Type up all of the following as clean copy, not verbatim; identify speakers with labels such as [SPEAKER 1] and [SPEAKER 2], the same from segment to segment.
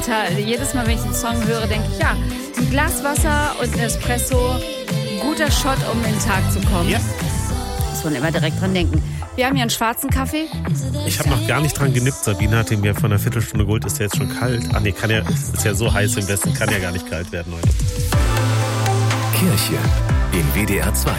[SPEAKER 1] Jedes Mal, wenn ich den Song höre, denke ich, ja, ein Glas Wasser und ein Espresso, guter Shot, um in den Tag zu kommen.
[SPEAKER 2] Ja.
[SPEAKER 1] Muss man immer direkt dran denken. Wir haben hier einen schwarzen Kaffee.
[SPEAKER 2] Ich habe noch gar nicht dran genippt. Sabine hat den mir vor einer Viertelstunde geholt. Ist der jetzt schon kalt? Ach nee, ist ja so heiß im Westen, kann ja gar nicht kalt werden heute.
[SPEAKER 3] Kirche in WDR 2.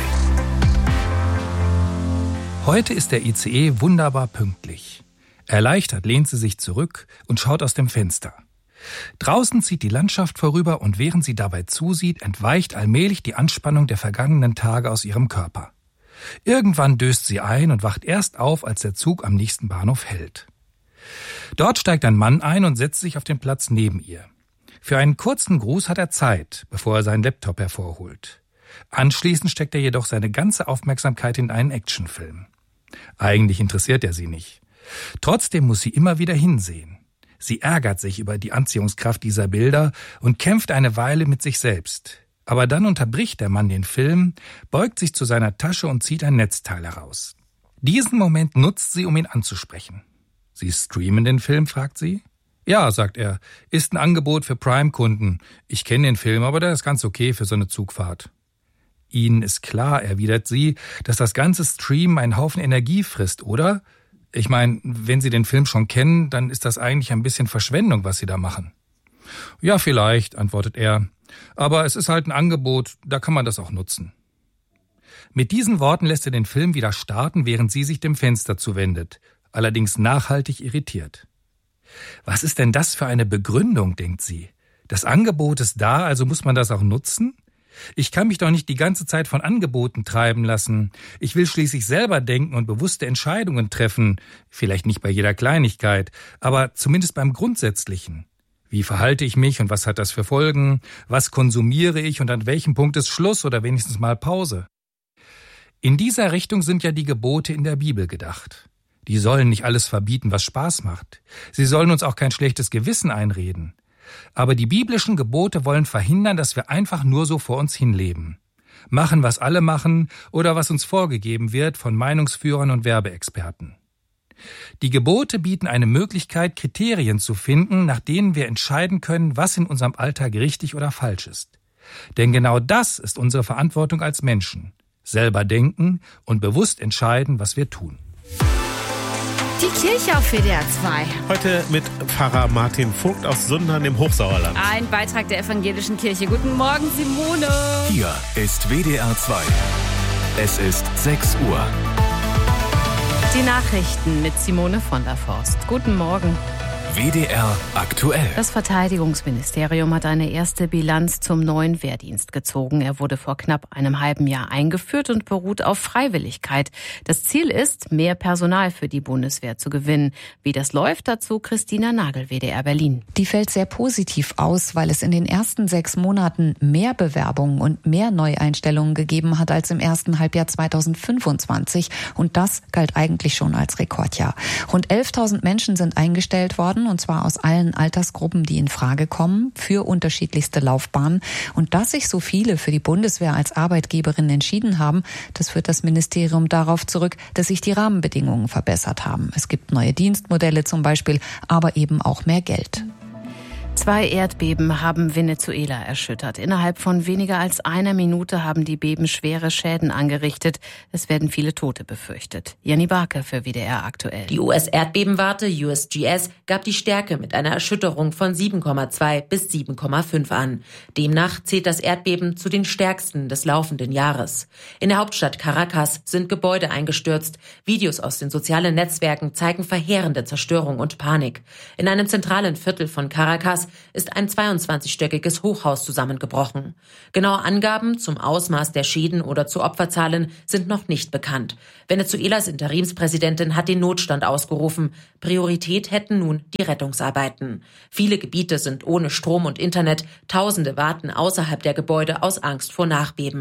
[SPEAKER 4] Heute ist der ICE wunderbar pünktlich. Erleichtert lehnt sie sich zurück und schaut aus dem Fenster. Draußen zieht die Landschaft vorüber und während sie dabei zusieht, entweicht allmählich die Anspannung der vergangenen Tage aus ihrem Körper. Irgendwann döst sie ein und wacht erst auf, als der Zug am nächsten Bahnhof hält. Dort steigt ein Mann ein und setzt sich auf den Platz neben ihr. Für einen kurzen Gruß hat er Zeit, bevor er seinen Laptop hervorholt. Anschließend steckt er jedoch seine ganze Aufmerksamkeit in einen Actionfilm. Eigentlich interessiert er sie nicht. Trotzdem muss sie immer wieder hinsehen. Sie ärgert sich über die Anziehungskraft dieser Bilder und kämpft eine Weile mit sich selbst. Aber dann unterbricht der Mann den Film, beugt sich zu seiner Tasche und zieht ein Netzteil heraus. Diesen Moment nutzt sie, um ihn anzusprechen. »Sie streamen den Film?« fragt sie. »Ja«, sagt er, »ist ein Angebot für Prime-Kunden. Ich kenne den Film, aber der ist ganz okay für so eine Zugfahrt.« »Ihnen ist klar«, erwidert sie, »dass das ganze Streamen einen Haufen Energie frisst, oder? Ich meine, wenn Sie den Film schon kennen, dann ist das eigentlich ein bisschen Verschwendung, was Sie da machen.« »Ja, vielleicht«, antwortet er, »aber es ist halt ein Angebot, da kann man das auch nutzen.« Mit diesen Worten lässt er den Film wieder starten, während sie sich dem Fenster zuwendet, allerdings nachhaltig irritiert. Was ist denn das für eine Begründung, denkt sie. Das Angebot ist da, also muss man das auch nutzen? Ich kann mich doch nicht die ganze Zeit von Angeboten treiben lassen. Ich will schließlich selber denken und bewusste Entscheidungen treffen. Vielleicht nicht bei jeder Kleinigkeit, aber zumindest beim Grundsätzlichen. Wie verhalte ich mich und was hat das für Folgen? Was konsumiere ich und an welchem Punkt ist Schluss oder wenigstens mal Pause? In dieser Richtung sind ja die Gebote in der Bibel gedacht. Die sollen nicht alles verbieten, was Spaß macht. Sie sollen uns auch kein schlechtes Gewissen einreden. Aber die biblischen Gebote wollen verhindern, dass wir einfach nur so vor uns hinleben. Machen, was alle machen oder was uns vorgegeben wird von Meinungsführern und Werbeexperten. Die Gebote bieten eine Möglichkeit, Kriterien zu finden, nach denen wir entscheiden können, was in unserem Alltag richtig oder falsch ist. Denn genau das ist unsere Verantwortung als Menschen. Selber denken und bewusst entscheiden, was wir tun.
[SPEAKER 1] Die Kirche auf WDR 2.
[SPEAKER 2] Heute mit Pfarrer Martin Vogt aus Sundern im Hochsauerland.
[SPEAKER 1] Ein Beitrag der evangelischen Kirche. Guten Morgen, Simone.
[SPEAKER 3] Hier ist WDR 2. Es ist 6 Uhr.
[SPEAKER 5] Die Nachrichten mit Simone von der Forst. Guten Morgen.
[SPEAKER 3] WDR aktuell.
[SPEAKER 5] Das Verteidigungsministerium hat eine erste Bilanz zum neuen Wehrdienst gezogen. Er wurde vor knapp einem halben Jahr eingeführt und beruht auf Freiwilligkeit. Das Ziel ist, mehr Personal für die Bundeswehr zu gewinnen. Wie das läuft, dazu Christina Nagel, WDR Berlin.
[SPEAKER 6] Die fällt sehr positiv aus, weil es in den ersten 6 Monaten mehr Bewerbungen und mehr Neueinstellungen gegeben hat als im ersten Halbjahr 2025. Und das galt eigentlich schon als Rekordjahr. Rund 11.000 Menschen sind eingestellt worden, und zwar aus allen Altersgruppen, die in Frage kommen, für unterschiedlichste Laufbahnen. Und dass sich so viele für die Bundeswehr als Arbeitgeberin entschieden haben, das führt das Ministerium darauf zurück, dass sich die Rahmenbedingungen verbessert haben. Es gibt neue Dienstmodelle zum Beispiel, aber eben auch mehr Geld.
[SPEAKER 5] 2 Erdbeben haben Venezuela erschüttert. Innerhalb von weniger als einer Minute haben die Beben schwere Schäden angerichtet. Es werden viele Tote befürchtet. Jenny Barke für WDR aktuell.
[SPEAKER 7] Die US-Erdbebenwarte USGS gab die Stärke mit einer Erschütterung von 7,2 bis 7,5 an. Demnach zählt das Erdbeben zu den stärksten des laufenden Jahres. In der Hauptstadt Caracas sind Gebäude eingestürzt. Videos aus den sozialen Netzwerken zeigen verheerende Zerstörung und Panik. In einem zentralen Viertel von Caracas ist ein 22-stöckiges Hochhaus zusammengebrochen. Genaue Angaben zum Ausmaß der Schäden oder zu Opferzahlen sind noch nicht bekannt. Venezuelas Interimspräsidentin hat den Notstand ausgerufen. Priorität hätten nun die Rettungsarbeiten. Viele Gebiete sind ohne Strom und Internet. Tausende warten außerhalb der Gebäude aus Angst vor Nachbeben.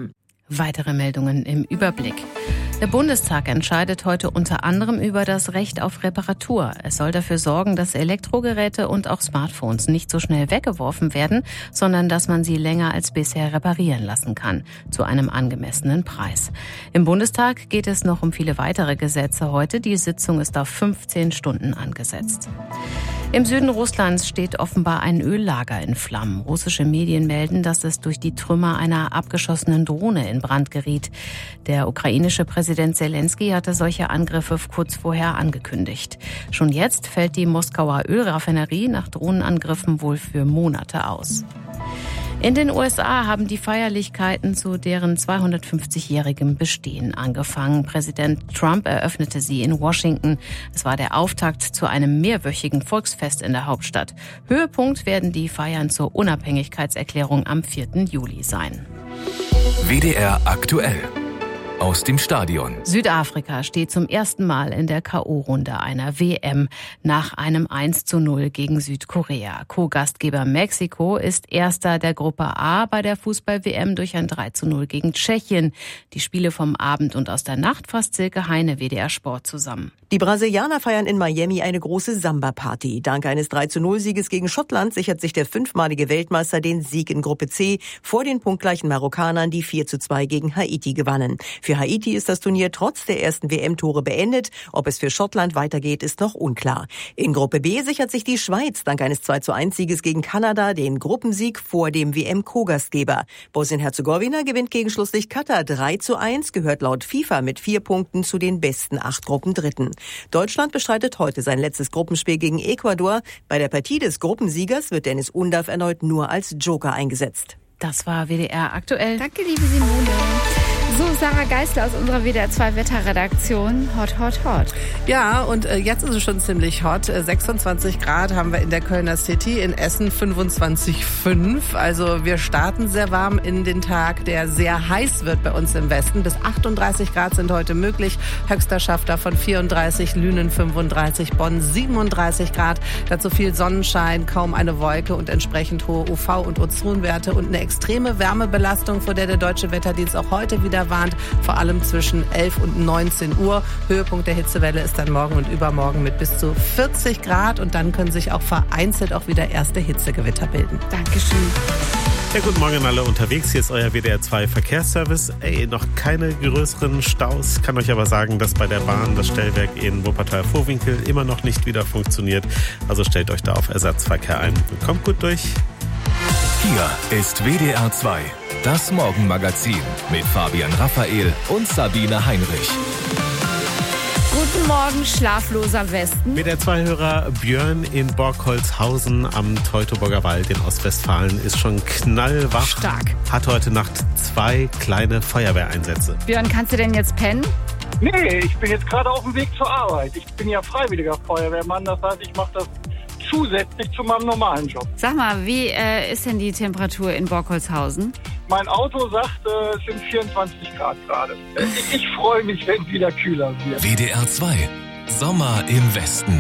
[SPEAKER 5] Weitere Meldungen im Überblick. Der Bundestag entscheidet heute unter anderem über das Recht auf Reparatur. Es soll dafür sorgen, dass Elektrogeräte und auch Smartphones nicht so schnell weggeworfen werden, sondern dass man sie länger als bisher reparieren lassen kann, zu einem angemessenen Preis. Im Bundestag geht es noch um viele weitere Gesetze heute. Die Sitzung ist auf 15 Stunden angesetzt. Im Süden Russlands steht offenbar ein Öllager in Flammen. Russische Medien melden, dass es durch die Trümmer einer abgeschossenen Drohne in Brand geriet. Der ukrainische Präsident Zelensky hatte solche Angriffe kurz vorher angekündigt. Schon jetzt fällt die Moskauer Ölraffinerie nach Drohnenangriffen wohl für Monate aus. In den USA haben die Feierlichkeiten zu deren 250-jährigem Bestehen angefangen. Präsident Trump eröffnete sie in Washington. Es war der Auftakt zu einem mehrwöchigen Volksfest in der Hauptstadt. Höhepunkt werden die Feiern zur Unabhängigkeitserklärung am 4. Juli sein.
[SPEAKER 3] WDR aktuell. Aus dem Stadion.
[SPEAKER 5] Südafrika steht zum ersten Mal in der K.O.-Runde einer WM nach einem 1:0 gegen Südkorea. Co-Gastgeber Mexiko ist Erster der Gruppe A bei der Fußball-WM durch ein 3:0 gegen Tschechien. Die Spiele vom Abend und aus der Nacht fasst Silke Heine, WDR Sport, zusammen.
[SPEAKER 8] Die Brasilianer feiern in Miami eine große Samba-Party. Dank eines 3:0-Sieges gegen Schottland sichert sich der 5-malige Weltmeister den Sieg in Gruppe C vor den punktgleichen Marokkanern, die 4:2 gegen Haiti gewannen. Für Haiti ist das Turnier trotz der ersten WM-Tore beendet. Ob es für Schottland weitergeht, ist noch unklar. In Gruppe B sichert sich die Schweiz dank eines 2:1-Sieges gegen Kanada den Gruppensieg vor dem WM-Co-Gastgeber. Bosnien-Herzegowina gewinnt gegen Schlusslicht Katar 3:1, gehört laut FIFA mit 4 Punkten zu den besten 8 Gruppendritten. Deutschland bestreitet heute sein letztes Gruppenspiel gegen Ecuador. Bei der Partie des Gruppensiegers wird Dennis Undaff erneut nur als Joker eingesetzt.
[SPEAKER 5] Das war WDR aktuell.
[SPEAKER 1] Danke, liebe Simone. So, Sarah Geisler aus unserer WDR 2 Wetterredaktion. Hot, hot, hot.
[SPEAKER 9] Ja, und jetzt ist es schon ziemlich hot. 26 Grad haben wir in der Kölner City, in Essen 25,5. Also wir starten sehr warm in den Tag, der sehr heiß wird bei uns im Westen. Bis 38 Grad sind heute möglich. Höchster Schafter von 34, Lünen 35, Bonn 37 Grad. Dazu viel Sonnenschein, kaum eine Wolke und entsprechend hohe UV- und Ozonwerte und eine extreme Wärmebelastung, vor der Deutsche Wetterdienst auch heute wieder warnt, vor allem zwischen 11 und 19 Uhr. Höhepunkt der Hitzewelle ist dann morgen und übermorgen mit bis zu 40 Grad und dann können sich auch vereinzelt auch wieder erste Hitzegewitter bilden.
[SPEAKER 1] Dankeschön.
[SPEAKER 2] Ja, guten Morgen an alle unterwegs. Hier ist euer WDR 2 Verkehrsservice. Noch keine größeren Staus. Kann euch aber sagen, dass bei der Bahn das Stellwerk in Wuppertal-Vohwinkel immer noch nicht wieder funktioniert. Also stellt euch da auf Ersatzverkehr ein. Kommt gut durch.
[SPEAKER 3] Hier ist WDR 2, das Morgenmagazin mit Fabian Raphael und Sabine Heinrich.
[SPEAKER 1] Guten Morgen, schlafloser Westen.
[SPEAKER 2] WDR 2-Hörer Björn in Borkholzhausen am Teutoburger Wald in Ostwestfalen ist schon knallwach.
[SPEAKER 1] Stark.
[SPEAKER 2] Hat heute Nacht 2 kleine Feuerwehreinsätze.
[SPEAKER 1] Björn, kannst du denn jetzt pennen?
[SPEAKER 10] Nee, ich bin jetzt gerade auf dem Weg zur Arbeit. Ich bin ja freiwilliger Feuerwehrmann, das heißt, ich mache das zusätzlich zu meinem normalen Job.
[SPEAKER 1] Sag mal, wie ist denn die Temperatur in Borkholzhausen?
[SPEAKER 10] Mein Auto sagt, es sind 24 Grad gerade. Ich freue mich, wenn es wieder kühler wird.
[SPEAKER 3] WDR 2, Sommer im Westen.